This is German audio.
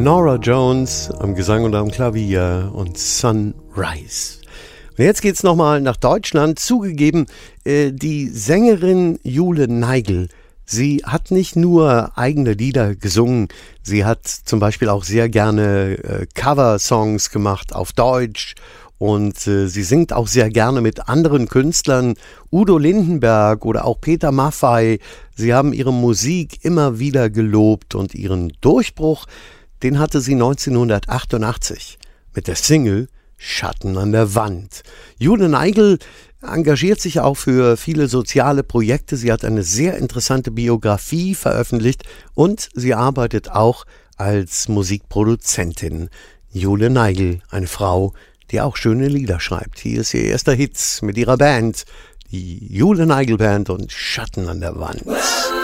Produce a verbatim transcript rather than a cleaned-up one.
Norah Jones am Gesang und am Klavier und Sunrise. Und jetzt geht's nochmal nach Deutschland. Zugegeben, äh, die Sängerin Jule Neigel, sie hat nicht nur eigene Lieder gesungen, sie hat zum Beispiel auch sehr gerne äh, Cover-Songs gemacht auf Deutsch. Und äh, sie singt auch sehr gerne mit anderen Künstlern, Udo Lindenberg oder auch Peter Maffay. Sie haben ihre Musik immer wieder gelobt und ihren Durchbruch, den hatte sie neunzehnhundertachtundachtzig mit der Single Schatten an der Wand. Jule Neigel engagiert sich auch für viele soziale Projekte. Sie hat eine sehr interessante Biografie veröffentlicht und sie arbeitet auch als Musikproduzentin. Jule Neigel, eine Frau, die auch schöne Lieder schreibt. Hier ist ihr erster Hit mit ihrer Band, die Jule Neigel Band und Schatten an der Wand.